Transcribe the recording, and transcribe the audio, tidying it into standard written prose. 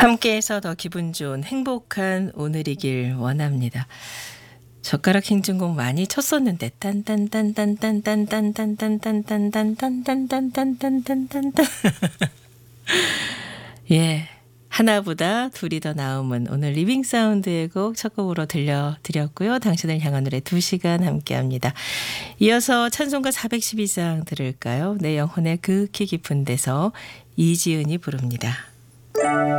함께해서 더 기분 좋은 행복한 오늘이길 원합니다. 젓가락 행진곡 많이 쳤었는데 딴딴딴딴딴딴딴딴딴딴딴딴딴딴딴딴딴딴딴 예, 하나보다 둘이 더 나음은 오늘 리빙 사운드의 곡 첫 곡으로 들려드렸고요. 당신을 향한 노래 2시간 함께합니다. 이어서 찬송가 412장 들을까요? 내 영혼의 극히 깊은 데서 이지은이 부릅니다.